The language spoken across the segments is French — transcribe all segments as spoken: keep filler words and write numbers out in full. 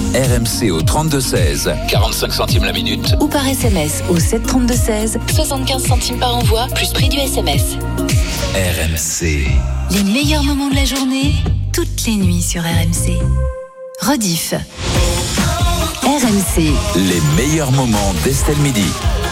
R M C au trente-deux seize, quarante-cinq centimes la minute. Ou par S M S au sept trente-deux seize, soixante-quinze centimes par envoi, plus prix du S M S. R M C. Les meilleurs moments de la journée, toutes les nuits sur R M C. Rediff. R M C. Les meilleurs moments d'Estelle Midi.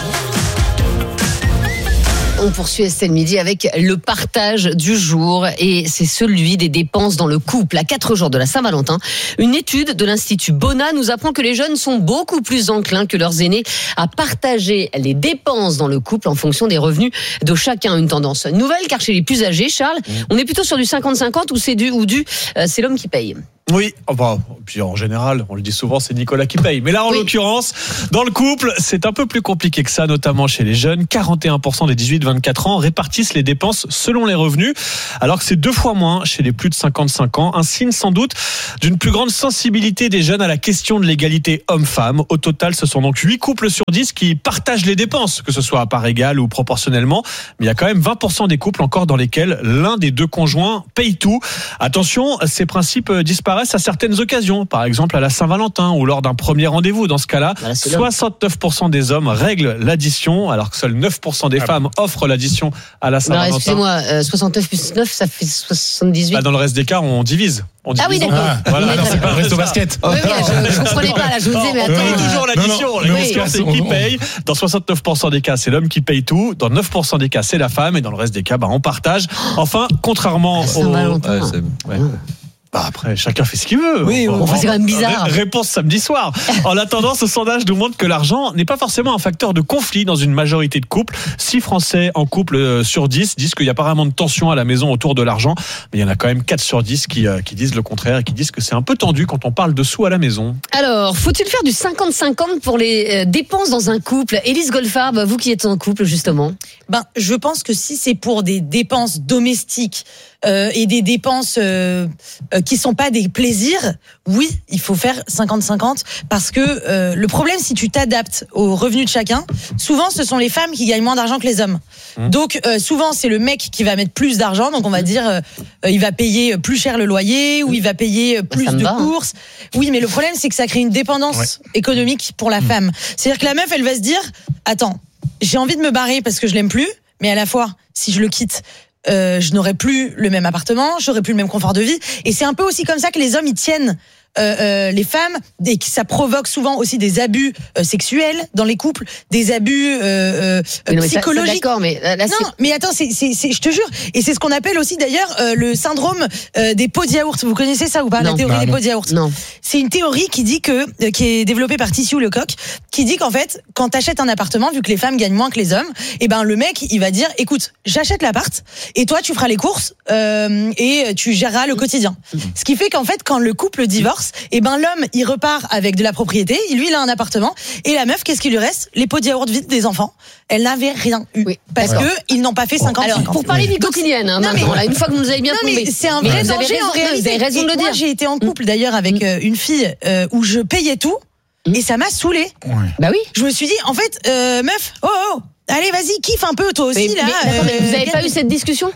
On poursuit Estelle Midi avec le partage du jour et c'est celui des dépenses dans le couple. À quatre jours de la Saint-Valentin, une étude de l'Institut Bona nous apprend que les jeunes sont beaucoup plus enclins que leurs aînés à partager les dépenses dans le couple en fonction des revenus de chacun. Une tendance nouvelle car chez les plus âgés, Charles, on est plutôt sur du cinquante cinquante ou c'est du ou du euh, c'est l'homme qui paye. Oui, enfin, puis en général, on le dit souvent, c'est Nicolas qui paye. Mais là, en oui. l'occurrence, dans le couple, c'est un peu plus compliqué que ça, notamment chez les jeunes. quarante et un pour cent des dix-huit vingt-quatre ans répartissent les dépenses selon les revenus, alors que c'est deux fois moins chez les plus de cinquante-cinq ans. Un signe sans doute d'une plus grande sensibilité des jeunes à la question de l'égalité homme-femme. Au total, ce sont donc huit couples sur dix qui partagent les dépenses, que ce soit à part égale ou proportionnellement. Mais il y a quand même vingt pour cent des couples encore dans lesquels l'un des deux conjoints paye tout. Attention, ces principes disparaissent à certaines occasions, par exemple à la Saint-Valentin ou lors d'un premier rendez-vous. Dans ce cas-là, voilà, soixante-neuf pour cent des hommes règlent l'addition, alors que seuls neuf pour cent des ah femmes bon. offrent l'addition à la Saint-Valentin. Alors, excusez-moi, euh, soixante-neuf plus neuf, ça fait soixante-dix-huit. Bah, dans le reste des cas, on divise. On ah oui, d'accord. Ah, voilà. Alors, c'est pas le resto basket. Oui, oui, je ne comprenais pas, là, je vous disais, mais attends. On fait toujours l'addition. La question, c'est qui paye. Dans soixante-neuf pour cent des cas, c'est l'homme qui paye tout. Dans neuf pour cent des cas, c'est la femme. Et dans le reste des cas, bah, on partage. Enfin, contrairement ah, au. Saint-Valentin. Ouais, ouais. Bah après, chacun fait ce qu'il veut. Oui, bon, enfin, c'est quand même bizarre. Réponse samedi soir. En attendant, ce sondage nous montre que l'argent n'est pas forcément un facteur de conflit dans une majorité de couples. six Français en couple sur dix disent qu'il n'y a pas vraiment de tension à la maison autour de l'argent. Mais il y en a quand même quatre sur dix qui, qui disent le contraire et qui disent que c'est un peu tendu quand on parle de sous à la maison. Alors, faut-il faire du cinquante cinquante pour les dépenses dans un couple ? Élise Goldfarb, vous qui êtes en couple justement. Ben, je pense que si c'est pour des dépenses domestiques euh, et des dépenses euh, euh, qui sont pas des plaisirs, oui, il faut faire cinquante cinquante parce que euh, le problème, si tu t'adaptes aux revenus de chacun, souvent ce sont les femmes qui gagnent moins d'argent que les hommes. Mmh. Donc euh, souvent c'est le mec qui va mettre plus d'argent, donc on va dire euh, il va payer plus cher le loyer ou il va payer plus de va, courses. Hein. Oui, mais le problème c'est que ça crée une dépendance ouais. économique pour la mmh. femme. C'est-à-dire que la meuf, elle va se dire attends, j'ai envie de me barrer parce que je l'aime plus, mais à la fois si je le quitte, Euh, je n'aurai plus le même appartement, j'aurai plus le même confort de vie. Et c'est un peu aussi comme ça que les hommes ils tiennent euh, euh, les femmes, et que ça provoque souvent aussi des abus euh, sexuels dans les couples, des abus euh, euh, non, psychologiques. Ça, ça, d'accord, mais là, non, mais attends, c'est, c'est, c'est, je te jure, et c'est ce qu'on appelle aussi d'ailleurs euh, le syndrome euh, des pots de yaourt. Vous connaissez ça ou pas, non, la théorie bah, des non. pots de yaourt? Non. C'est une théorie qui dit que, euh, qui est développée par Tissot Lecoq, qui dit qu'en fait, quand t'achètes un appartement, vu que les femmes gagnent moins que les hommes, et ben le mec, il va dire, écoute, j'achète l'appart, et toi, tu feras les courses euh, et tu géreras le quotidien. Ce qui fait qu'en fait, quand le couple divorce, et ben l'homme, il repart avec de la propriété, lui, il a un appartement, et la meuf, qu'est-ce qui lui reste? Les pots de yaourt vides des enfants. Elle n'avait rien eu. Oui, parce que ils n'ont pas fait cinquante cinquante. Alors, pour parler oui. mycoquilienne, hein, maintenant, là, une fois que vous nous avez bien non, mais c'est un vrai danger raison, en réalité. Vous avez raison de le dire. Moi, j'ai été en couple d'ailleurs avec euh, une fille euh, où je payais tout, mmh. et ça m'a saoulée. Ouais. Bah oui. Je me suis dit, en fait, euh, meuf, oh oh, allez, vas-y, kiffe un peu toi aussi mais, là. Mais, euh, mais vous n'avez euh, pas eu cette discussion?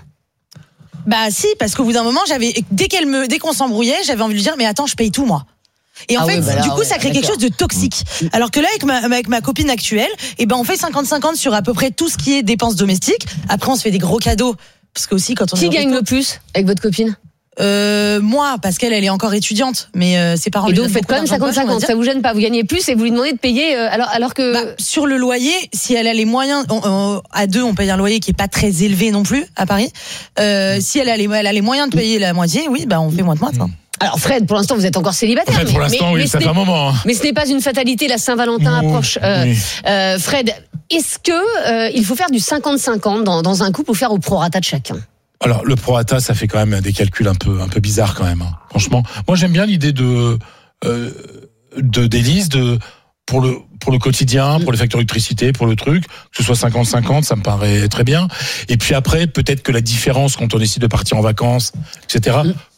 Bah si, parce qu'au bout d'un moment, j'avais dès qu'elle me, dès qu'on s'embrouillait, j'avais envie de lui dire, mais attends, je paye tout moi. Et en ah fait, oui, bah là, du coup, ouais, ça crée d'accord. quelque chose de toxique. Alors que là, avec ma, avec ma copine actuelle, eh ben, on fait cinquante cinquante sur à peu près tout ce qui est dépenses domestiques. Après, on se fait des gros cadeaux. Parce que aussi, quand on qui gagne le plus avec votre copine? Euh, moi, parce qu'elle, elle est encore étudiante, mais euh, ses parents. Et donc, vous faites quand même cinquante cinquante, ça vous gêne pas? Vous gagnez plus et vous lui demandez de payer, euh, alors, alors que. Bah, sur le loyer, si elle a les moyens, on, on, à deux, on paye un loyer qui est pas très élevé non plus, à Paris. Euh, si elle a les, elle a les moyens de payer la moitié, oui, bah, on fait moins de moitié. Alors Fred, pour l'instant vous êtes encore célibataire. Fred, pour l'instant, mais, oui, mais ça fait un moment. Hein. Mais ce n'est pas une fatalité, la Saint-Valentin oh, approche. Euh, oui. euh, Fred, est-ce que euh, il faut faire du cinquante cinquante dans, dans un couple ou faire au prorata de chacun? Alors le prorata, ça fait quand même des calculs un peu un peu bizarres quand même. Hein. Franchement, moi j'aime bien l'idée de euh, de d'Élise de pour le pour le quotidien, pour les factures d'électricité, pour le truc, que ce soit cinquante cinquante, ça me paraît très bien. Et puis après, peut-être que la différence quand on décide de partir en vacances, et cetera. Mmh.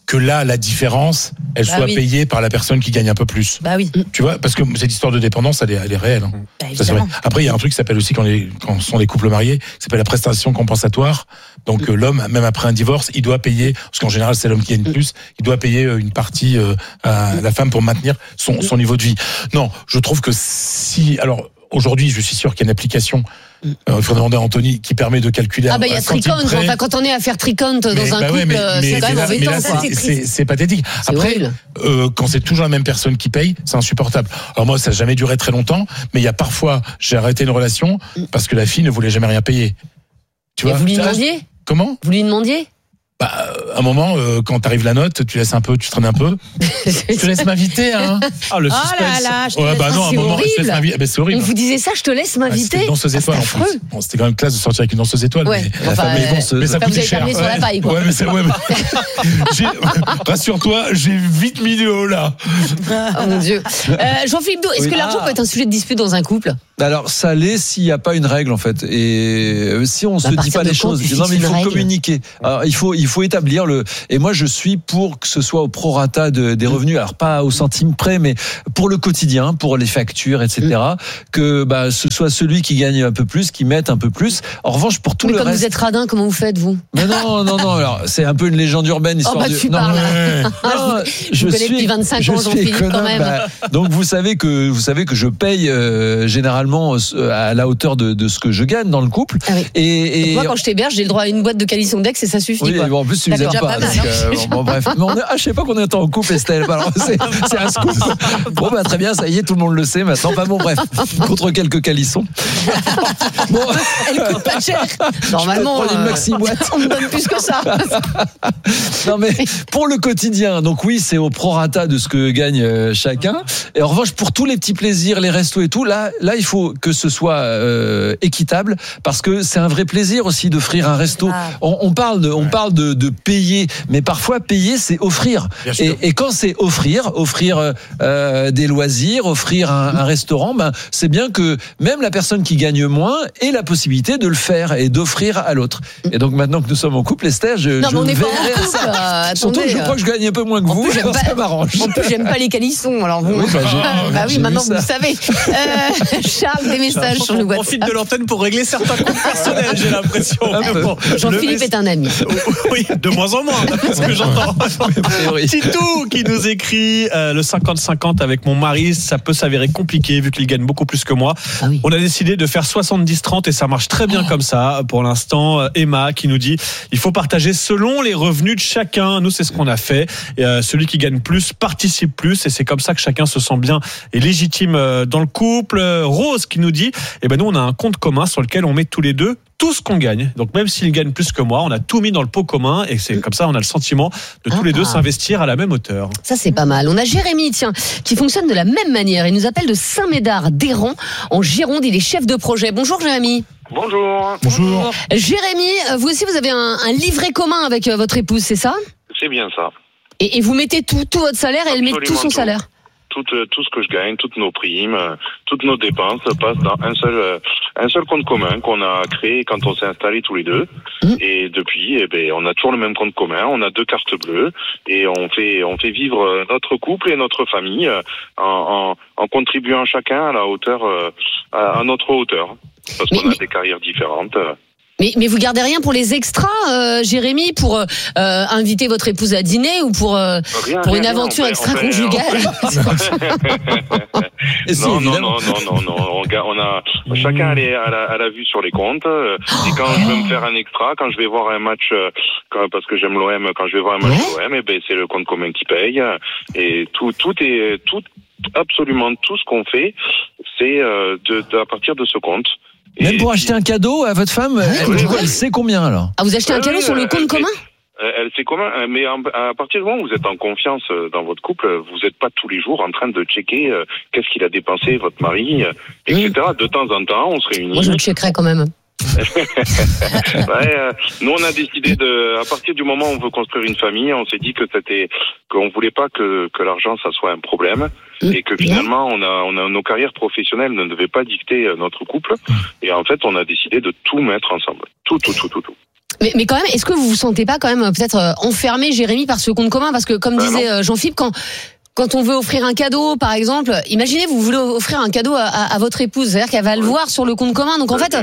que là, la différence, elle Bah soit oui. payée par la personne qui gagne un peu plus. Bah oui. Tu vois, parce que cette histoire de dépendance, elle est, elle est réelle. Hein. Bah, Ça, c'est vrai. évidemment. Après, il y a un truc qui s'appelle aussi quand, les, quand sont des couples mariés, qui s'appelle la prestation compensatoire. Donc, euh, l'homme, même après un divorce, il doit payer, parce qu'en général, c'est l'homme qui gagne plus, il doit payer euh, une partie euh, à la femme pour maintenir son, son niveau de vie. Non, je trouve que si, alors, aujourd'hui, je suis sûr qu'il y a une application, euh, il faudrait demander à Anthony, qui permet de calculer. Ah bah il y a Tricount. Enfin, quand on est à faire Tricount dans Mais, un bah couple, ouais, mais- euh, mais- c'est quand mais même là- mais embêtant. là, quoi. c'est- c'est c'est pathétique. C'est Après, horrible. euh, quand c'est toujours la même personne qui paye, c'est insupportable. Alors moi, ça n'a jamais duré très longtemps, mais il y a parfois, j'ai arrêté une relation parce que la fille ne voulait jamais rien payer. Tu Et vois vous lui Ça- demandiez Comment Vous lui demandiez Bah, à un moment, euh, quand t'arrives la note, tu laisses un peu, tu traînes un peu. Je te laisse m'inviter, hein. Ah, le Oh suspense. là là, je te Ouais, laisse bah non, à un c'est moment, je te laisse horrible. m'inviter. Bah, c'est On horrible. vous disait ça, je te laisse Ah, m'inviter. c'était une danseuse Ah, étoile en c'est plus. affreux. Bon, c'était quand même classe de sortir avec une danseuse étoile. Ouais, mais, enfin, mais, bon, euh, mais ça enfin, vous coûtait avez cher. terminé sur la paille, quoi. Ouais, mais c'est, ouais, mais- J'ai- rassure-toi, j'ai vite mis le haut là. Oh mon Dieu. Euh, Jean-Philippe Do, est-ce Oui. que l'argent Ah. peut être un sujet de dispute dans un couple? Alors ça l'est s'il n'y a pas une règle en fait, et euh, si on À se dit partir pas de les quand choses, tu non fixes mais il une faut règle communiquer. Alors, il faut il faut établir le. Et moi je suis pour que ce soit au prorata de, des revenus, alors pas au centime près, mais pour le quotidien, pour les factures, et cetera. Que bah ce soit celui qui gagne un peu plus, qui mette un peu plus. En revanche pour tout Mais le comme reste. vous êtes radin, comment vous faites, vous? Mais non non non. Alors c'est un peu une légende urbaine. Oh Histoire bah de... tu non, parles. Ouais. non, je vous connais depuis vingt-cinq je ans, suis Jean-Philippe, quand économe, même. bah, donc vous savez que vous savez que je paye euh, généralement euh, à la hauteur de, de ce que je gagne dans le couple. Ah oui. Et, et Moi, quand je t'héberge, j'ai le droit à une boîte de calisson d'ex et ça suffit. oui, quoi. bon, en plus tu les aimes D'accord. pas. Déjà pas donc, euh, bon, bon, bref, mais on est, ah, je sais pas qu'on est en couple, Estelle. Alors, c'est, c'est un scoop. Bon bah très bien, ça y est, tout le monde le sait maintenant. Enfin bon, bref, contre quelques calissons. Bon, Elle coûte pas cher. Normalement, prendre une euh, maxi boîte. on me donne plus que ça. non mais pour le quotidien, donc oui, c'est au prorata de ce que gagne euh, chacun. Et en revanche, pour tous les petits plaisirs, les restos et tout, là, là, il faut que ce soit euh, équitable, parce que c'est un vrai plaisir aussi d'offrir un resto. Ah. On, on parle de, on Ouais. parle de, de payer, mais parfois payer, c'est offrir. Bien sûr. Et, et quand c'est offrir, offrir euh, des loisirs, offrir un, un restaurant, ben c'est bien que même la personne qui gagne moins ait la possibilité de le faire et d'offrir à l'autre. Et donc maintenant que nous sommes en couple, Esther, je, Non, je mais on n'est pas veillerai en à couple. ça. euh, Surtout que attendez, je crois que je gagne un peu moins que en vous, plus, j'aime ça pas- m'arrange. En plus, j'aime pas les calissons. Alors bon. Oui, bah, j'ai- bah oui, j'ai maintenant vu vous le ça. savez. Euh, Charles, des messages sur le On profite WhatsApp. de l'antenne pour régler certains comptes personnels, j'ai l'impression. Un Mais peu. bon, Jean-Philippe le est un ami. Oui, de moins en moins, parce que j'entends. A priori. Titou qui nous écrit euh, le cinquante cinquante avec mon mari, ça peut s'avérer compliqué vu qu'il gagne beaucoup plus que moi. Ah oui. On a décidé de faire soixante-dix trente et ça marche très bien comme ça. Pour l'instant, euh, Emma qui nous dit il faut partager selon les revenus de chacun. Nous, c'est ce qu'on a fait. Et, euh, celui qui gagne plus participe plus et c'est comme ça que chacun se sent bien et légitime euh, dans le couple. Euh, Rose qui nous dit eh ben nous, on a un compte commun sur lequel on met tous les deux tout ce qu'on gagne. Donc même s'il gagne plus que moi, on a tout mis dans le pot commun et c'est comme ça on a le sentiment de tous Ah. les deux s'investir à la même hauteur. Ça, c'est pas mal. On a Jérémy, tiens, qui fonctionne de la même manière. Il nous appelle de Saint-Médard d'Héran, en Gironde. Il est chef de projet. Bonjour, Jérémy. Bonjour, Bonjour. Jérémy, euh, vous aussi, vous avez un, un livret commun avec euh, votre épouse, c'est ça? c'est bien ça. Et, et vous mettez tout, tout votre salaire et elle met tout Absolument son tout. salaire. Tout, euh, tout ce que je gagne, toutes nos primes, euh, toutes nos dépenses passent dans un seul, euh, un seul compte commun qu'on a créé quand on s'est installés tous les deux. Mmh. Et depuis, eh ben, on a toujours le même compte commun, on a deux cartes bleues et on fait, on fait vivre euh, notre couple et notre famille euh, en, en, en contribuant chacun à la hauteur, euh, à, à notre hauteur. Parce Mais- qu'on a mais- des carrières différentes. euh. Mais, mais vous gardez rien pour les extras, euh, Jérémy, pour euh, euh, inviter votre épouse à dîner ou pour, euh, Rien, pour rien, une rien, aventure on fait- on fait- extra-conjugale? Et si, Non, non, évidemment. non, non, non, non. On, ga- on a chacun a, les- a la, a la vue sur les comptes. euh, Et quand je veux me faire un extra, quand je vais voir un match, euh, quand- parce que j'aime l'O M, quand je vais voir un match Ouais. de l'O M, eh ben c'est le compte commun qui paye. Et tout, tout est, tout, absolument tout ce qu'on fait, c'est euh, de, de à partir de ce compte. Même Et pour puis, acheter un cadeau à votre femme, elle, ouais, du coup, ouais. elle sait combien alors? Ah, vous achetez un Ouais, cadeau ouais, sur le ouais, compte ouais, commun? euh, elle c'est commun, euh, mais en- à partir du moment où vous êtes en confiance euh, dans votre couple, euh, vous n'êtes pas tous les jours en train de checker euh, qu'est-ce qu'il a dépensé votre mari, euh, et cetera. De temps en temps, on se réunit. Moi, je le checkerai quand même. Ouais, euh, nous on a décidé de, à partir du moment où on veut construire une famille, on s'est dit que c'était, qu'on voulait pas que que l'argent ça soit un problème Mmh. et que finalement on a on a nos carrières professionnelles ne devaient pas dicter euh, notre couple et en fait on a décidé de tout mettre ensemble, tout tout tout tout tout. Mais, mais quand même, est-ce que vous vous sentez pas quand même peut-être euh, enfermé, Jérémy, par ce compte commun? Parce que comme Ben disait euh, Jean-Philippe, quand quand on veut offrir un cadeau, par exemple, imaginez vous voulez offrir un cadeau à, à, à votre épouse, c'est-à-dire qu'elle va le voir sur le compte commun. Donc en fait,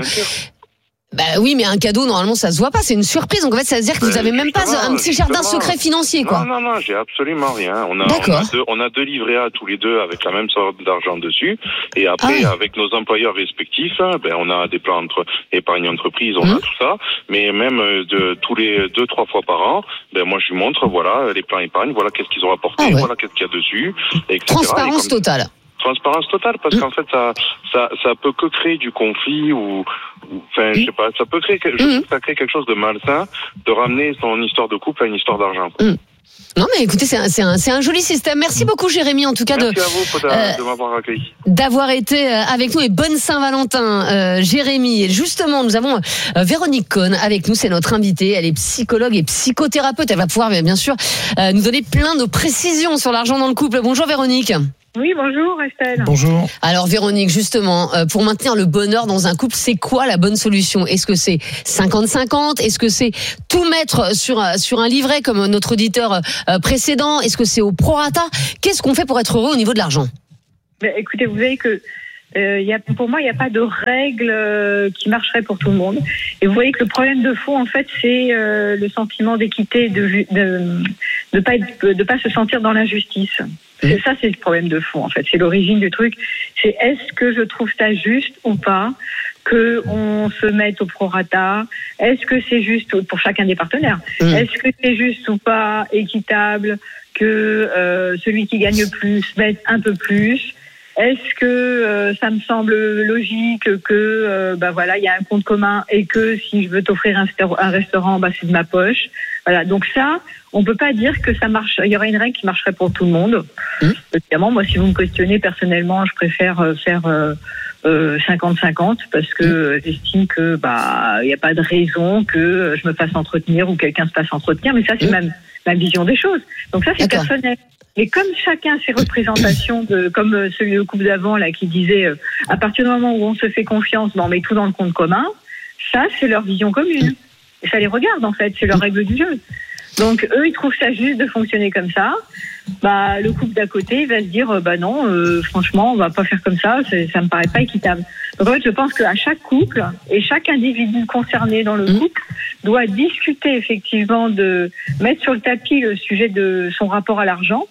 bah oui, mais un cadeau normalement ça se voit pas, c'est une surprise. Donc en fait, ça veut dire que vous Ben, avez même pas un petit jardin secret financier, quoi. Non, non, non, j'ai absolument rien. On a, on D'accord. a, deux, on a deux livrets A tous les deux avec la même sorte d'argent dessus. Et après, Ah. avec nos employeurs respectifs, ben, on a des plans entre épargne entreprise, on a Mmh. tout ça. Mais même euh, de tous les deux, trois fois par an, ben, moi, je lui montre, voilà, les plans épargne, voilà qu'est-ce qu'ils ont apporté, Ah ouais. voilà qu'est-ce qu'il y a dessus, et cetera. Transparence Et comme- totale. Transparence totale, parce Mmh. qu'en fait, ça, ça, ça peut que créer du conflit ou, ou- enfin, je sais pas, ça peut créer, je trouve Mmh. que ça crée quelque chose de malsain de ramener son histoire de couple à une histoire d'argent. quoi. Mmh. Non mais écoutez, c'est un, c'est un, c'est un joli système. Merci beaucoup, Jérémy, en tout cas de Merci à vous pour euh, de m'avoir accueilli. d'avoir été euh, avec nous, et bonne Saint-Valentin, euh, Jérémy. Et justement, nous avons euh, Véronique Cohn avec nous, c'est notre invitée. Elle est psychologue et psychothérapeute. Elle va pouvoir bien sûr euh, nous donner plein de précisions sur l'argent dans le couple. Bonjour Véronique. Oui, bonjour Estelle. Bonjour. Alors Véronique, justement, euh, pour maintenir le bonheur dans un couple, c'est quoi la bonne solution? Est-ce que c'est cinquante cinquante? Est-ce que c'est tout mettre sur, un- sur un livret comme notre auditeur euh, précédent? Est-ce que c'est au prorata? Qu'est-ce qu'on fait pour être heureux au niveau de l'argent? Ben, écoutez, vous savez que euh, y a, pour moi, il n'y a pas de règle euh, qui marcherait pour tout le monde. Et vous voyez que le problème de fond, en fait, c'est euh, le sentiment d'équité, de ju- de de pas être, de pas se sentir dans l'injustice. C'est ça, c'est le problème de fond, en fait. C'est l'origine du truc. C'est est-ce que je trouve ça juste ou pas que on se mette au prorata? Est-ce que c'est juste pour chacun des partenaires? Mmh. Est-ce que c'est juste ou pas équitable que euh, celui qui gagne plus mette un peu plus? Est-ce que euh, ça me semble logique que euh, bah voilà, il y a un compte commun et que si je veux t'offrir un, un restaurant, bah c'est de ma poche. Voilà, donc ça, on peut pas dire que ça marche. Il y aurait une règle qui marcherait pour tout le monde. Mmh. Évidemment, moi, si vous me questionnez personnellement, je préfère euh, faire euh, euh, cinquante cinquante parce que euh, j'estime que bah il y a pas de raison que euh, je me fasse entretenir ou quelqu'un se fasse entretenir. Mais ça, c'est Mmh. ma, ma vision des choses. Donc ça, c'est D'accord. personnel. Et comme chacun ses représentations, de, comme euh, celui de couple d'avant là qui disait euh, à partir du moment où on se fait confiance, ben, on met tout dans le compte commun. Ça, c'est leur vision commune. Et ça les regarde en fait, c'est leur règle du jeu. Donc eux, ils trouvent ça juste de fonctionner comme ça. Bah le couple d'à côté, il va se dire euh, bah non, euh, franchement, on va pas faire comme ça. C'est, ça me paraît pas équitable. Donc en fait, je pense qu'à chaque couple et chaque individu concerné dans le Mmh. couple doit discuter effectivement de mettre sur le tapis le sujet de son rapport à l'argent.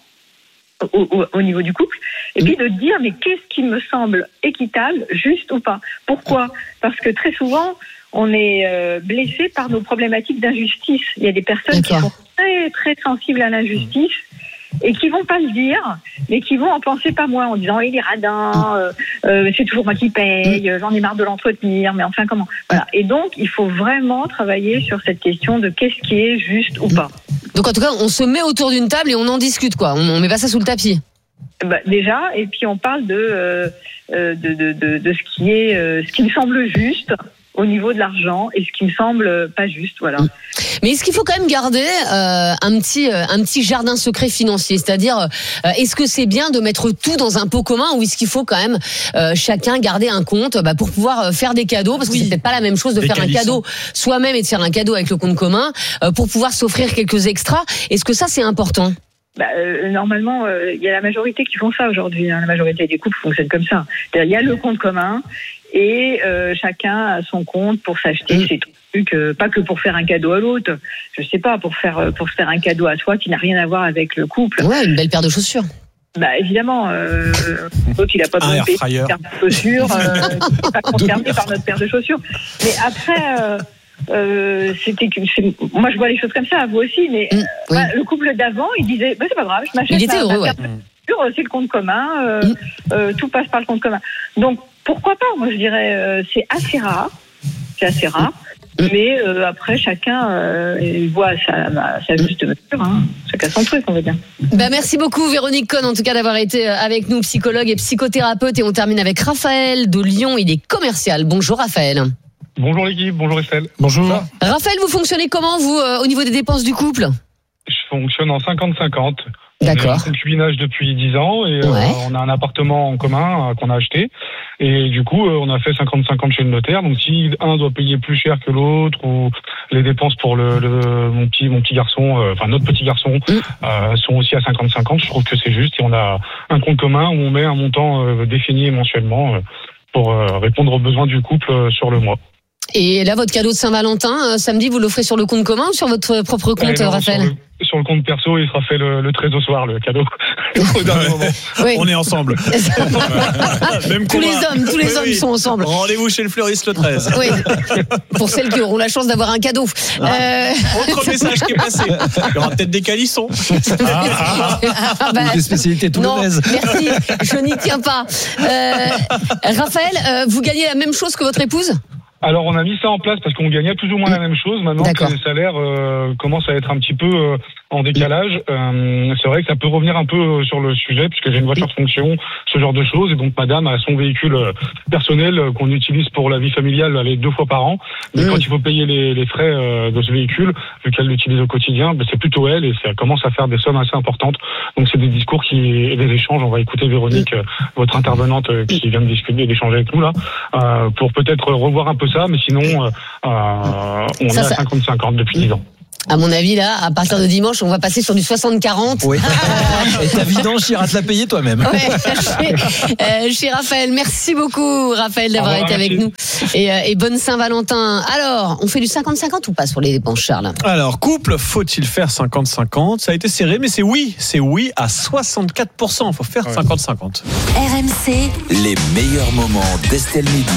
Au, au, au niveau du couple, et puis de dire mais qu'est-ce qui me semble équitable, juste ou pas. Pourquoi? Parce que très souvent on est euh, blessé par nos problématiques d'injustice. Il y a des personnes D'accord. qui sont très très sensibles à l'injustice et qui vont pas le dire, mais qui vont en penser pas moins en disant il est radin, euh, euh, c'est toujours moi qui paye, j'en ai marre de l'entretenir, mais enfin comment. Voilà. Et donc il faut vraiment travailler sur cette question de qu'est-ce qui est juste ou pas. Donc en tout cas, on se met autour d'une table et on en discute, quoi. On, on met pas ça sous le tapis. Bah, déjà, et puis on parle de euh, de, de, de, de ce qui est euh, ce qui me semble juste au niveau de l'argent et ce qui me semble pas juste, voilà. Mais est-ce qu'il faut quand même garder euh, un petit euh, un petit jardin secret financier? C'est-à-dire, euh, est-ce que c'est bien de mettre tout dans un pot commun ou est-ce qu'il faut quand même euh, chacun garder un compte bah, pour pouvoir euh, faire des cadeaux? Parce que c'est peut-être pas la même chose de Des faire un calissons. cadeau soi-même et de faire un cadeau avec le compte commun euh, pour pouvoir s'offrir quelques extras. Est-ce que ça c'est important? Bah, euh, normalement, il euh, y a la majorité qui font ça aujourd'hui. Hein. La majorité des couples fonctionnent comme ça. Il y a le compte commun et euh, chacun a son compte pour s'acheter Mmh. ses trucs, euh, pas que pour faire un cadeau à l'autre. Je sais pas, pour faire pour se faire un cadeau à soi qui n'a rien à voir avec le couple. Ouais, une belle paire de chaussures. Bah évidemment, euh, l'autre il a pas Un besoin de air payer fryer. une paire de chaussures, euh, il n'est pas concerné par notre paire de chaussures. Mais après. Euh, Euh, c'était que c'est- moi je vois les choses comme ça, vous aussi, mais Mmh, euh, oui. bah, le couple d'avant il disait bah, c'est pas grave, je m'achète Il était ma, heureux, ma ouais. paire de chaussures, c'est le compte commun, euh, Mmh. euh, tout passe par le compte commun. Donc pourquoi pas, moi je dirais euh, c'est assez rare, c'est assez rare, Mmh. mais euh, après chacun euh, il voit sa, sa juste mesure, hein. Chacun son truc on va dire. Bah merci beaucoup Véronique Cohn en tout cas d'avoir été avec nous, psychologue et psychothérapeute, et on termine avec Raphaël de Lyon, il est commercial. Bonjour Raphaël. Bonjour l'équipe, bonjour Estelle. Bonjour. Raphaël, vous fonctionnez comment vous euh, au niveau des dépenses du couple? Je fonctionne en cinquante cinquante. D'accord. On est en concubinage depuis dix ans et Ouais. euh, on a un appartement en commun euh, qu'on a acheté. Et du coup, euh, on a fait cinquante cinquante chez le notaire. Donc si un doit payer plus cher que l'autre ou les dépenses pour le, le mon petit mon petit garçon, euh, enfin notre petit garçon, Mm. euh, sont aussi à cinquante cinquante, je trouve que c'est juste. Et on a un compte commun où on met un montant euh, défini mensuellement euh, pour euh, répondre aux besoins du couple euh, sur le mois. Et là, votre cadeau de Saint-Valentin, euh, samedi, vous l'offrez sur le compte commun ou sur votre propre compte, Ouais, non, Raphaël? sur, le, sur le compte perso, il sera fait le, le treize au soir, le cadeau. Au dernier moment. Oui. On est ensemble. Même Tous les combat. hommes, tous les Oui, hommes oui. sont ensemble. Rendez-vous chez le fleuriste le treize. Oui, pour celles qui auront la chance d'avoir un cadeau. Euh, Autre message qui est passé. Il y aura peut-être des calissons. ah bah, Ou des spécialités non, toulonnaises. merci, je n'y tiens pas. Euh, Raphaël, euh, vous gagnez la même chose que votre épouse? Alors on a mis ça en place parce qu'on gagnait plus ou moins la même chose. Maintenant D'accord. que les salaires euh, commencent à être un petit peu euh, en décalage, euh, c'est vrai que ça peut revenir un peu euh, sur le sujet puisque j'ai une voiture de fonction, ce genre de choses. Et donc madame a son véhicule euh, personnel euh, qu'on utilise pour la vie familiale aller deux fois par an. Mais Mmh. quand il faut payer les, les frais euh, de ce véhicule, vu qu'elle l'utilise au quotidien, ben, c'est plutôt elle et ça commence à faire des sommes assez importantes. Donc c'est des discours qui et des échanges. On va écouter Véronique, euh, votre intervenante euh, qui vient de discuter, d'échanger avec nous là, euh, pour peut-être revoir un peu ça. Mais sinon, euh, euh, on Ça, est ça- à cinquante cinquante depuis dix ans. À mon avis, là, à partir de dimanche, on va passer sur du soixante quarante. Oui. Et ta vidange, tu iras te la payer toi-même. Ouais, chez, euh, chez Raphaël. Merci beaucoup, Raphaël, d'avoir Au revoir, été avec merci. nous. Et, euh, et bonne Saint-Valentin. Alors, on fait du cinquante cinquante ou pas sur les dépenses, Charles? Alors, couple, faut-il faire cinquante cinquante? Ça a été serré, mais c'est oui. C'est oui à soixante-quatre pour cent. Il faut faire cinquante cinquante. R M C, Les meilleurs moments d'Estelle Midi.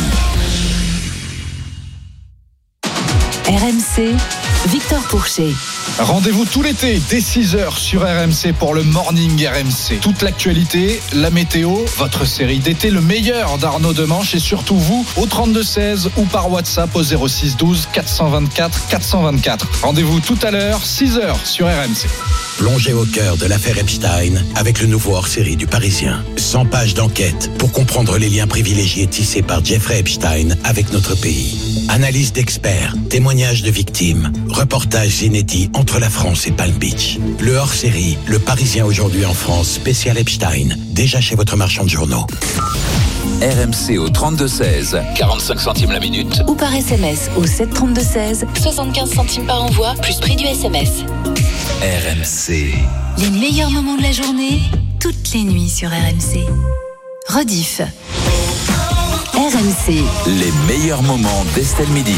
R M C, Victor Pourchet. Rendez-vous tout l'été dès six heures sur R M C pour le Morning R M C. Toute l'actualité, la météo, votre série d'été, le meilleur d'Arnaud Demanche et surtout vous au trente-deux seize ou par WhatsApp au zéro six douze quatre cent vingt-quatre quatre cent vingt-quatre. Rendez-vous tout à l'heure, six heures sur R M C. Plongez au cœur de l'affaire Epstein avec le nouveau hors-série du Parisien. cent pages d'enquête pour comprendre les liens privilégiés tissés par Jeffrey Epstein avec notre pays. Analyse d'experts, témoignages de victimes, reportages inédits entre la France et Palm Beach. Le hors-série, le Parisien aujourd'hui en France, spécial Epstein, déjà chez votre marchand de journaux. R M C au trente-deux seize, quarante-cinq centimes la minute. Ou par S M S au sept trente-deux seize, soixante-quinze centimes par envoi, plus prix du S M S. R M C. Les meilleurs moments de la journée, toutes les nuits sur R M C. Rediff. R M C. Les meilleurs moments d'Estelle Midi.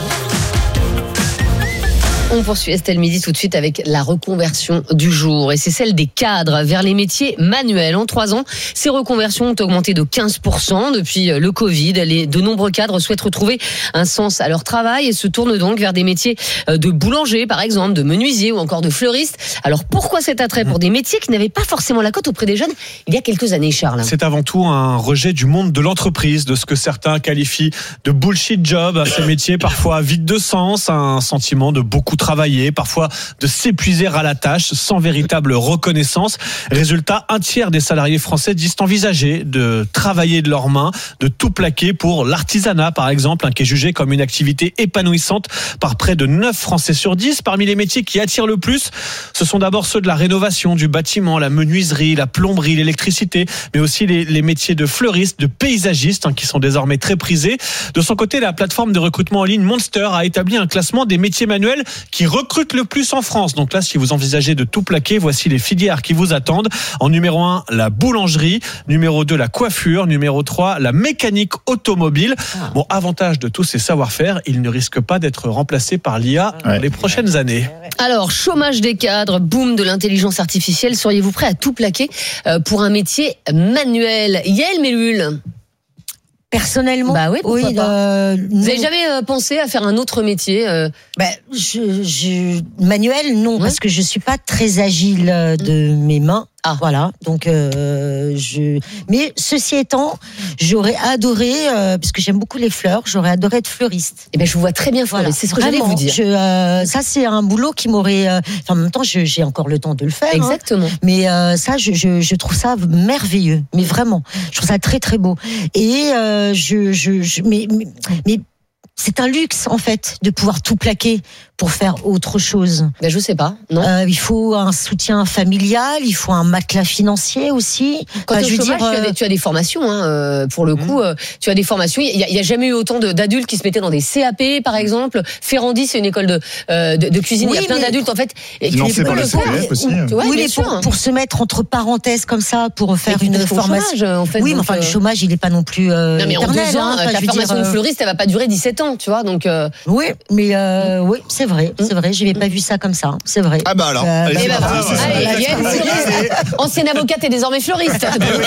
On poursuit Estelle Midi tout de suite avec la reconversion du jour. Et c'est celle des cadres vers les métiers manuels. En trois ans, ces reconversions ont augmenté de quinze pour cent depuis le Covid. Les, de nombreux cadres souhaitent retrouver un sens à leur travail et se tournent donc vers des métiers de boulanger, par exemple, de menuisier ou encore de fleuriste. Alors pourquoi cet attrait pour des métiers qui n'avaient pas forcément la cote auprès des jeunes il y a quelques années, Charles? C'est avant tout un rejet du monde de l'entreprise, de ce que certains qualifient de bullshit job, ces métiers parfois vides de sens, un sentiment de beaucoup travailler, parfois de s'épuiser à la tâche sans véritable reconnaissance. Résultat, un tiers des salariés français disent envisager de travailler de leurs mains, de tout plaquer pour l'artisanat, par exemple, hein, qui est jugé comme une activité épanouissante par près de neuf Français sur dix. Parmi les métiers qui attirent le plus, ce sont d'abord ceux de la rénovation, du bâtiment, la menuiserie, la plomberie, l'électricité, mais aussi les, les métiers de fleuriste, de paysagiste, hein, qui sont désormais très prisés. De son côté, la plateforme de recrutement en ligne Monster a établi un classement des métiers manuels qui recrutent le plus en France. Donc là, si vous envisagez de tout plaquer, voici les filières qui vous attendent. En numéro un, la boulangerie. Numéro deux, la coiffure. Numéro trois, la mécanique automobile. Ah. Bon, avantage de tous ces savoir-faire, ils ne risquent pas d'être remplacés par l'I A dans ouais. les prochaines années. Alors, chômage des cadres, boom de l'intelligence artificielle. Seriez-vous prêt à tout plaquer pour un métier manuel? Yael Mellul. Personnellement, bah oui, oui euh, vous n'avez jamais euh, pensé à faire un autre métier euh... bah, je, je, manuel, non, ouais. parce que je suis pas très agile de mmh. mes mains. Ah. Voilà, donc euh, je. Mais ceci étant, j'aurais adoré, euh, parce que j'aime beaucoup les fleurs, j'aurais adoré être fleuriste. Eh ben, je vous vois très bien fleuriste. Voilà. C'est ce que j'allais vous dire. Je, euh, ça, c'est un boulot qui m'aurait. Euh, enfin, en même temps, je, j'ai encore le temps de le faire. Exactement. Hein, mais euh, ça, je, je, je trouve ça merveilleux. Mais vraiment, je trouve ça très très beau. Et euh, je, je, je, mais, mais, mais c'est un luxe en fait de pouvoir tout plaquer pour faire autre chose. Ben je sais pas, non. Euh, il faut un soutien familial, il faut un matelas financier aussi. Quand Enfin, tu es au chômage, dire, tu, as des, tu as des formations, hein, euh, pour le coup, euh, tu as des formations. Il y, a, il y a jamais eu autant de, d'adultes qui se mettaient dans des C A P, par exemple. Ferrandi, c'est une école de, euh, de, de cuisine. Oui, il y a plein mais... d'adultes en fait. Financé par le C P F aussi. Ouais, oui, mais sûr, pour, hein. pour se mettre entre parenthèses comme ça, pour faire Et une puis, formation. chômage, en fait, oui, mais donc, enfin, euh... le chômage, il n'est pas non plus euh, non, mais en éternel. deux ans, hein, ta enfin, je veux formation dire, de fleuriste, elle va pas durer dix-sept ans, tu vois. Donc. Euh... Oui, mais euh, oui, c'est vrai, c'est vrai. Je n'avais pas vu ça comme ça. C'est vrai. Ah bah alors. Euh, allez, Eh ben, c'est voilà. parti. Allez, Yael, fleuriste, ancienne avocate et désormais fleuriste.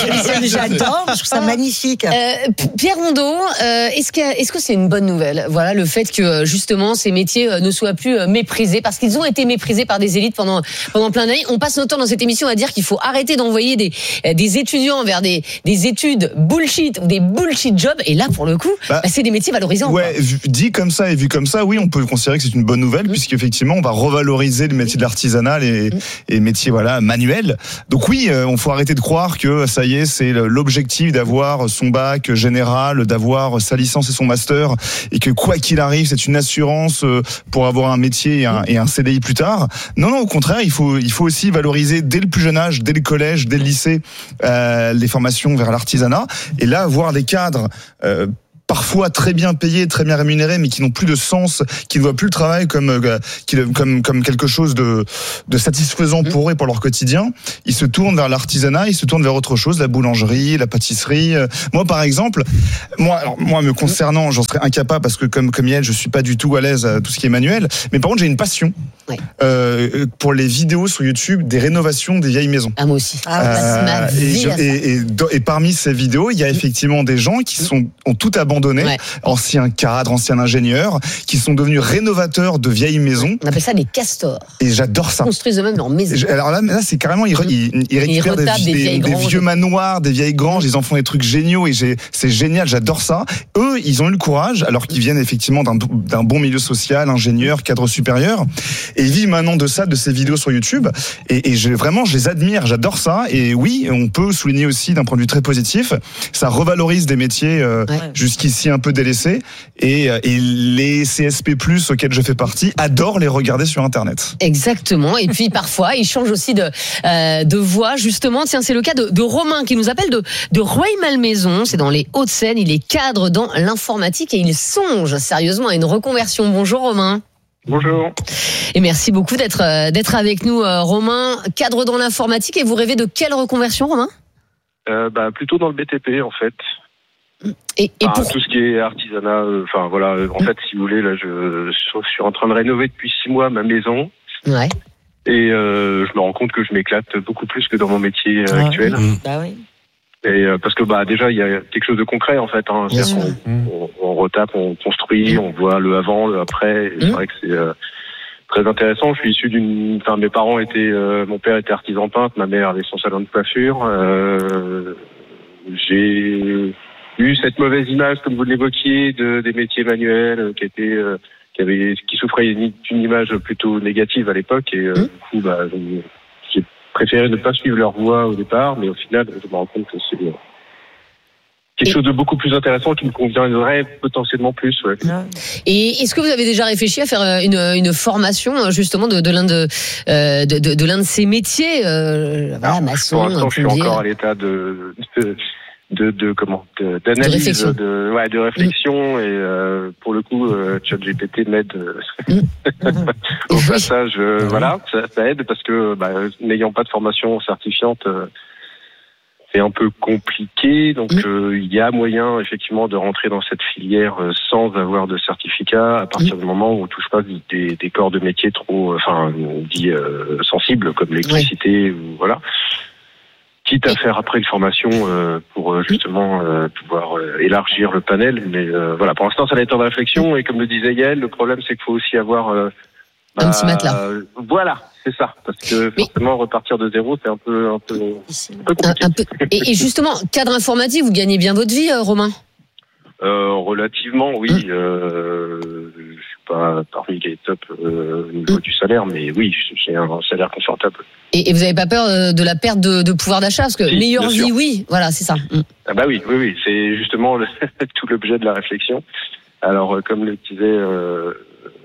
J'adore, je trouve ça magnifique. Euh, P- Pierre Rondeau, euh, est-ce que est-ce que c'est une bonne nouvelle? Voilà, le fait que justement ces métiers euh, ne soient plus euh, méprisés parce qu'ils ont été méprisés par des élites pendant pendant plein d'années. On passe notre temps dans cette émission à dire qu'il faut arrêter d'envoyer des euh, des étudiants vers des des études bullshit ou des bullshit jobs. Et là, pour le coup, bah, bah, c'est des métiers valorisants. Ouais, vu, dit comme ça et vu comme ça, oui, on peut considérer que c'est une bonne nouvelle, mmh. puisqu'effectivement, on va revaloriser les métiers de l'artisanat et, mmh. et métiers voilà manuels. Donc oui, euh, on faut arrêter de croire que ça y est, c'est l'objectif d'avoir son bac général, d'avoir sa licence et son master, et que quoi qu'il arrive, c'est une assurance pour avoir un métier et un, et un C D I plus tard. Non, non, au contraire, il faut il faut aussi valoriser dès le plus jeune âge, dès le collège, dès le lycée, euh, les formations vers l'artisanat. Et là, voir des cadres euh, parfois très bien payés, très bien rémunérés, mais qui n'ont plus de sens, qui ne voient plus le travail comme euh, comme comme quelque chose de de satisfaisant pour eux et pour leur quotidien. Ils se tournent vers l'artisanat, ils se tournent vers autre chose, la boulangerie, la pâtisserie. Moi, par exemple, moi, alors moi, me concernant, j'en serais incapable parce que comme comme Yael, je suis pas du tout à l'aise à tout ce qui est manuel. Mais par contre, j'ai une passion ouais. euh, pour les vidéos sur YouTube des rénovations des vieilles maisons. Ah moi aussi. Ah, euh, c'est ma et, vie je, et, et, et parmi ces vidéos, il y a effectivement des gens qui sont ont tout abandonné. Ouais. Anciens cadres, anciens ingénieurs, qui sont devenus rénovateurs de vieilles maisons. On appelle ça des castors. Et j'adore ça. Ils construisent eux-mêmes leur maison. Alors là, là c'est carrément, ils, ils, ils récupèrent des, des, des, des vieux manoirs, des vieilles granges, ils en font des trucs géniaux et j'ai, c'est génial, j'adore ça. Eux, ils ont eu le courage, alors qu'ils viennent effectivement d'un, d'un bon milieu social, ingénieur, cadre supérieur, et ils vivent maintenant de ça, de ces vidéos sur YouTube. Et, et je, vraiment, je les admire, j'adore ça. Et oui, on peut souligner aussi d'un point de vue très positif, ça revalorise des métiers euh, ouais. jusqu'ici un peu délaissés, et, et les C S P plus, auxquels je fais partie, adorent les regarder sur Internet. Exactement. Et puis parfois, ils changent aussi de, euh, de voix, justement. Tiens, c'est le cas de, de Romain qui nous appelle de, de Rueil-Malmaison. C'est dans les Hauts-de-Seine. Il est cadre dans l'informatique et il songe sérieusement à une reconversion. Bonjour Romain. Bonjour. Et merci beaucoup d'être, d'être avec nous, Romain. Cadre dans l'informatique, et vous rêvez de quelle reconversion, Romain ? euh, bah, Plutôt dans le B T P, en fait. Et, et enfin, pour... tout ce qui est artisanat, enfin euh, voilà, euh, en mmh. fait, si vous voulez, là, je, je suis en train de rénover depuis six mois ma maison. Ouais. Et euh, je me rends compte que je m'éclate beaucoup plus que dans mon métier euh, ah, actuel. Mmh. Bah oui. Et euh, parce que bah déjà il y a quelque chose de concret en fait. Hein. C'est-à-dire qu'on, mmh. on, on retape, on construit, mmh. on voit le avant, le après. Et mmh. C'est vrai que c'est euh, très intéressant. Je suis issu d'une, enfin mes parents étaient, euh, mon père était artisan peintre, ma mère avait son salon de coiffure. Euh, j'ai eu cette mauvaise image, comme vous l'évoquiez, de, des métiers manuels euh, qui étaient, euh, qui avaient, qui souffraient d'une image plutôt négative à l'époque. Et euh, mmh. du coup, bah, j'ai préféré ne pas suivre leur voie au départ, mais au final, je me rends compte que c'est quelque et... chose de beaucoup plus intéressant qui me conviendrait potentiellement plus. Ouais. Et est-ce que vous avez déjà réfléchi à faire une, une formation justement de, de l'un de, euh, de, de, de l'un de ces métiers, euh, voilà, maçon, pour l'instant, je suis encore à l'état de, de De, de comment de, d'analyse de réflexion, de, ouais, de réflexion mmh. et euh, pour le coup euh, ChatGPT m'aide euh, mmh. au passage euh, mmh. voilà ça, ça aide parce que bah, n'ayant pas de formation certifiante euh, c'est un peu compliqué donc il mmh. euh, y a moyen effectivement de rentrer dans cette filière euh, sans avoir de certificat à partir mmh. du moment où on touche pas des, des corps de métier trop enfin dit euh, sensibles comme l'électricité ouais. ou voilà. Quitte à faire après une formation euh, pour euh, justement euh, pouvoir euh, élargir le panel, mais euh, voilà, pour l'instant ça va être en réflexion et comme le disait Yael, le problème c'est qu'il faut aussi avoir euh, bah, un petit matelas. Euh, voilà, c'est ça, parce que forcément repartir de zéro c'est un peu un peu, un peu compliqué. Un, un peu. Et, et justement, cadre informatique, vous gagnez bien votre vie, euh, Romain ? Euh, relativement, oui. Mmh. Euh, je suis pas parmi les top euh, au niveau mmh. du salaire, mais oui, j'ai un salaire confortable. Et, et vous n'avez pas peur de la perte de, de pouvoir d'achat ? Parce que si, meilleure vie, oui, voilà, c'est ça. Mmh. Ah bah oui, oui, oui, c'est justement le, tout l'objet de la réflexion. Alors, euh, comme le disait, euh,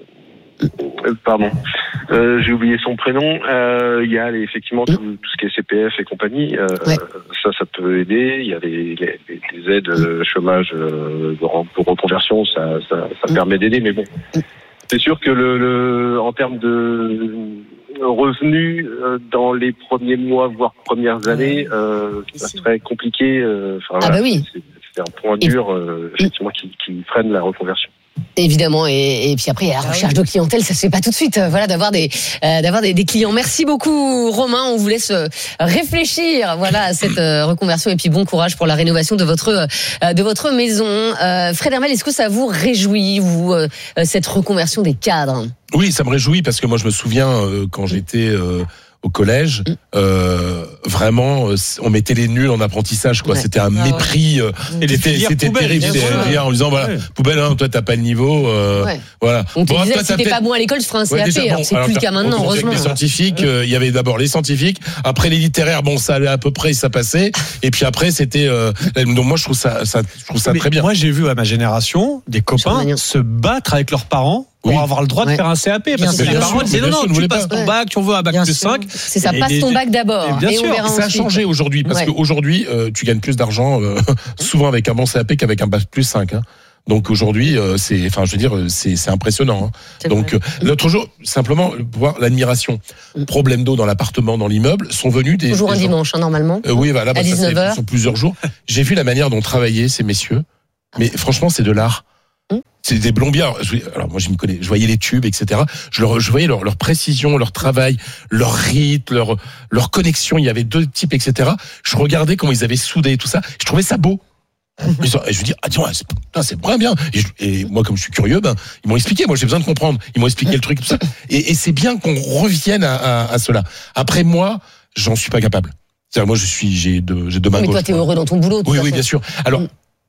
euh, pardon, euh, j'ai oublié son prénom. Euh, Il y a les, effectivement tout, tout ce qui est C P F et compagnie. Euh, Ouais. Ça, ça peut aider. Il y a les, les, les aides euh, chômage euh, de reconversion. Ça, ça, ça permet d'aider. Mais bon, c'est sûr que le, le en termes de revenus euh, dans les premiers mois, voire premières années, euh, ça serait compliqué. Euh, Ah voilà, bah oui. C'est, c'est un point dur, euh, effectivement, qui, qui freine la reconversion. Évidemment, et, et puis après, la recherche de clientèle, ça se fait pas tout de suite. euh, Voilà, d'avoir des, euh, d'avoir des, des clients. Merci beaucoup, Romain. On vous laisse euh, réfléchir, voilà, à cette euh, reconversion. Et puis bon courage pour la rénovation de votre, euh, de votre maison. Euh, Fred Hermel, est-ce que ça vous réjouit, vous, euh, cette reconversion des cadres? Oui, ça me réjouit parce que moi je me souviens euh, quand j'étais euh, au collège, euh, vraiment, euh, on mettait les nuls en apprentissage, quoi. Ouais. C'était un Ah mépris. Euh, Et les c'était filières c'était poubelles, terrible. bien C'était sûr. filière en disant voilà, Ouais. poubelle, hein, toi t'as pas le niveau. Euh, Ouais. Voilà. On te Bon, disait, toi, si t'as t'es peut-être- pas bon à l'école, tu feras un C Ouais, A P. déjà, bon, alors, c'est alors, plus le t'as- cas maintenant, on commençait heureusement. avec les scientifiques, euh, il y avait d'abord les scientifiques, après les littéraires, bon, ça allait à peu près, ça passait, et puis après c'était. Euh, donc moi je trouve ça, ça, je trouve ça Mais très bien. Moi, j'ai vu à ma génération des copains se battre avec leurs parents pour Oui. avoir le droit de Ouais. faire un C A P. Bien Parce que sûr. les Bien parents sûr, disaient mais non, bien non, sûr, tu vous voulez passes pas. ton bac, tu en veux un bac Bien plus sûr. cinq. C'est ça, Et passe les- ton bac d'abord. Et bien et sûr. on verra Ça a ensuite. changé aujourd'hui parce Ouais. qu'aujourd'hui euh, tu gagnes plus d'argent euh, souvent avec un bon C A P qu'avec un bac plus cinq. Hein. Donc aujourd'hui, euh, c'est, enfin, je veux dire, c'est, c'est impressionnant. Hein. C'est Donc vrai. euh, l'autre jour, simplement voir l'admiration. Problème d'eau dans l'appartement, dans l'immeuble, sont venus des. Toujours un des gens- dimanche, hein, normalement. Euh, oui, voilà, bah, À ça, c'est dix-neuf heures. sur plusieurs jours. J'ai vu la manière dont travaillaient ces messieurs. Mais franchement, c'est de l'art. Hum. C'est des plombiers. Alors, je- alors, moi, je me connais. Je voyais les tubes, et cetera. Je, leur, je voyais leur, leur précision, leur travail, leur rythme, leur, leur connexion. Il y avait deux types, et cetera. Je regardais comment ils avaient soudé tout ça. Je trouvais ça beau. Et je me dis, ah tiens, c'est, putain, c'est vraiment bien. Et, je- et moi, comme je suis curieux, ben, ils m'ont expliqué. Moi, j'ai besoin de comprendre. Ils m'ont expliqué le truc, tout ça. Et, et c'est bien qu'on revienne à, à, à cela. Après, moi, j'en suis pas capable. C'est-à-dire, moi, je suis, j'ai deux, j'ai deux mains Mais toi, gauches, t'es moi. heureux dans ton boulot. tout Oui, à oui, fait. bien sûr. Alors,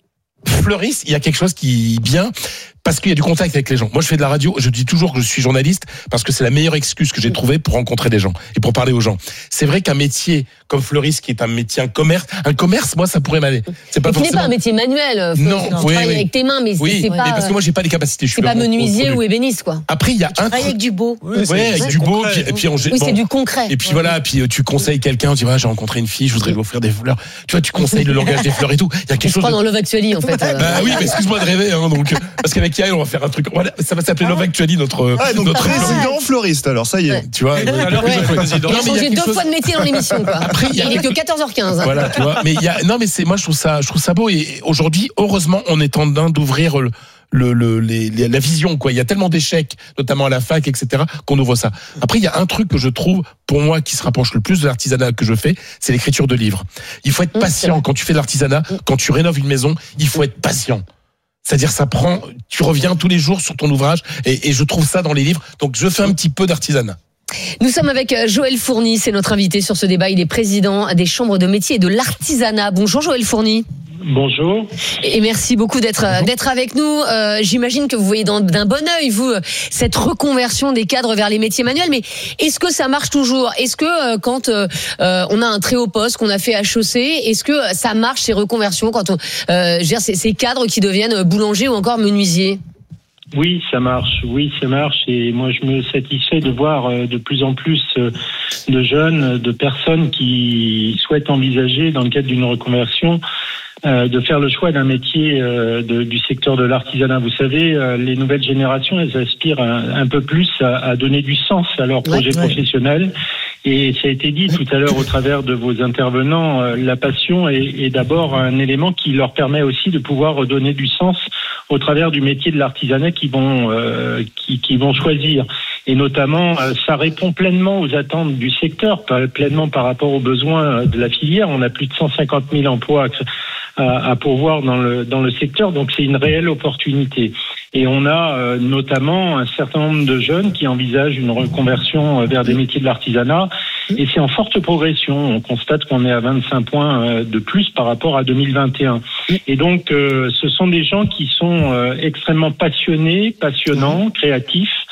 Fleuris, il y a quelque chose qui est bien parce qu'il y a du contact avec les gens. Moi, je fais de la radio. Je dis toujours que je suis journaliste parce que c'est la meilleure excuse que j'ai trouvée pour rencontrer des gens et pour parler aux gens. C'est vrai qu'un métier comme Fleuris, qui est un métier, un commerce, un commerce, moi, ça pourrait m'aller. C'est pas Et qui n'est forcément. pas un métier manuel. Faut- Non, tu oui, travailles oui. avec tes mains, mais c'est- Oui, c'est mais pas. parce que moi, j'ai pas les capacités. Je C'est suis pas vraiment menuisier au- au- ou ébéniste, quoi. Après, il y a un Travaille truc. avec du beau. Ouais, c'est- avec c'est du beau, concret. puis, et puis on, Oui, bon. c'est du concret. Et puis voilà, puis euh, tu conseilles quelqu'un, tu vois, j'ai rencontré une fille, je voudrais lui offrir des fleurs. Tu vois, tu conseilles le langage des fleurs et tout. Il y a Je quelque chose. crois de- dans Love Actually, en fait. euh. Bah oui, mais excuse-moi de rêver, hein, donc, euh, parce qu'avec Yael, on va faire un truc. Voilà, ça va s'appeler Love Actually, notre, Ah, donc notre émission. président fleuriste, alors ça y est. Ouais. Tu vois, euh, Alors, Ouais. le président. Il a Non, mais il y a changé quelque deux chose- fois de métier dans l'émission, quoi. Après, il y a- Il est que quatorze heures quinze. Voilà, tu vois. Mais il y a, non, mais c'est, moi, je trouve ça, je trouve ça beau. Et aujourd'hui, heureusement, on est en train d'ouvrir le, le, le- les, les- la vision, quoi. Il y a tellement d'échecs, notamment à la fac, et cetera, qu'on ouvre ça. Après, il y a un truc que je trouve, pour moi, qui se rapproche le plus de l'artisanat que je fais, c'est l'écriture de livres. Il faut être Mmh, c'est patient vrai. quand tu fais de l'artisanat, quand tu rénoves une maison, il faut être patient. C'est-à-dire, ça prend, tu reviens tous les jours sur ton ouvrage, et, et je trouve ça dans les livres. Donc, je fais un petit peu d'artisanat. Nous sommes avec euh, Joël Fourny, c'est notre invité sur ce débat. Il est président des chambres de métiers et de l'artisanat. Bonjour Joël Fourny. Bonjour. Et merci beaucoup d'être euh, d'être avec nous. Euh, J'imagine que vous voyez dans- d'un bon œil, vous, euh, cette reconversion des cadres vers les métiers manuels. Mais est-ce que ça marche toujours? Est-ce que euh, quand euh, euh, on a un très haut poste, qu'on a fait H E C, est-ce que ça marche ces reconversions quand on euh, gère ces, ces cadres qui deviennent boulangers ou encore menuisiers? Oui, ça marche. Oui, ça marche. Et moi, je me satisfais de voir euh, de plus en plus euh, de jeunes, de personnes qui souhaitent envisager, dans le cadre d'une reconversion, euh, de faire le choix d'un métier euh, de, du secteur de l'artisanat. Vous savez, euh, les nouvelles générations, elles aspirent un, un peu plus à, à donner du sens à leur projet Ouais, ouais. professionnel. Et ça a été dit tout à l'heure au travers de vos intervenants, euh, la passion est, est d'abord un élément qui leur permet aussi de pouvoir donner du sens au travers du métier de l'artisanat qu'ils vont, euh, qui, qui vont choisir. Et notamment, euh, ça répond pleinement aux attentes du secteur, pas pleinement par rapport aux besoins de la filière. On a plus de cent cinquante mille emplois à, à pourvoir dans le, dans le secteur, donc c'est une réelle opportunité. Et on a euh, notamment un certain nombre de jeunes qui envisagent une reconversion vers des métiers de l'artisanat, et c'est en forte progression. On constate qu'on est à vingt-cinq points euh, de plus par rapport à deux mille vingt et un. Et donc, euh, ce sont des gens qui sont euh, extrêmement passionnés, passionnants, créatifs,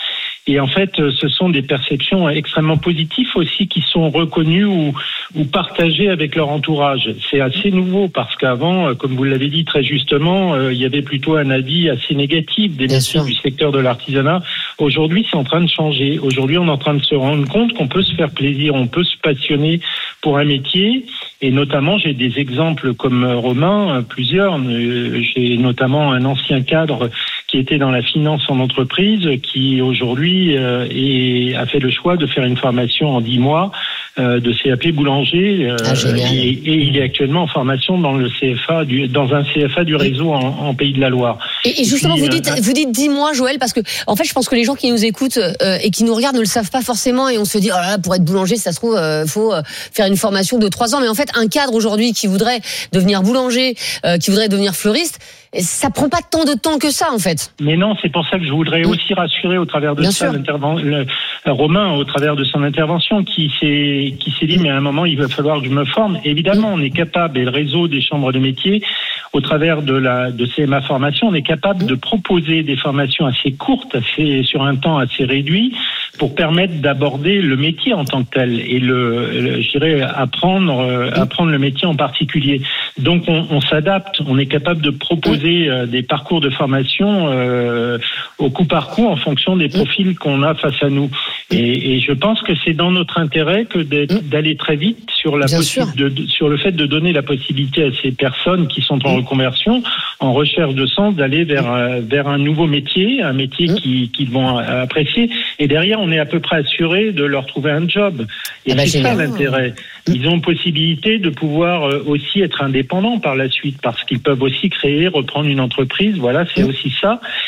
Et en fait, ce sont des perceptions extrêmement positives aussi qui sont reconnues ou, ou partagées avec leur entourage. C'est assez nouveau parce qu'avant, comme vous l'avez dit très justement, euh, il y avait plutôt un avis assez négatif des métiers du secteur de l'artisanat. Aujourd'hui, c'est en train de changer. Aujourd'hui, on est en train de se rendre compte qu'on peut se faire plaisir, on peut se passionner pour un métier. Et notamment, j'ai des exemples comme Romain, plusieurs. J'ai notamment un ancien cadre qui était dans la finance en entreprise, qui aujourd'hui euh, est, a fait le choix de faire une formation en dix mois euh, de C A P boulanger. Euh, ah, et, et il est actuellement en formation dans le C F A, du, dans un C F A du réseau en, en Pays de la Loire. Et, et justement, puis, vous dites, euh, vous dites dix mois, Joël, parce que en fait, je pense que les gens qui nous écoutent euh, et qui nous regardent ne le savent pas forcément, et on se dit, oh là là, pour être boulanger, ça se trouve, euh, faut euh, faire une formation de trois ans. Mais en fait, un cadre aujourd'hui qui voudrait devenir boulanger, euh, qui voudrait devenir fleuriste, ça prend pas tant de temps que ça, en fait. Mais non, c'est pour ça que je voudrais oui. aussi rassurer au travers de Bien ça le, Romain, au travers de son intervention, qui s'est qui s'est dit, mais à un moment, il va falloir que je me forme. Évidemment, on est capable, et le réseau des chambres de métiers, au travers de la de C M A Formation, on est capable de proposer des formations assez courtes, assez sur un temps assez réduit, pour permettre d'aborder le métier en tant que tel et le, le je dirais apprendre euh, apprendre le métier en particulier. Donc on, on s'adapte, on est capable de proposer euh, des parcours de formation euh, au coup par coup en fonction des profils qu'on a face à nous. Et, et je pense que c'est dans notre intérêt que d'aller très vite sur la possi- de, de, sur le fait de donner la possibilité à ces personnes qui sont en reconversion, en recherche de sens, d'aller vers euh, vers un nouveau métier, un métier qui qu'ils vont apprécier. Et derrière, on est à peu près assuré de leur trouver un job. Et ah bah c'est ça l'intérêt. Ils ont possibilité de pouvoir aussi être indépendants par la suite, parce qu'ils peuvent aussi créer, reprendre une entreprise. Voilà, c'est aussi ça.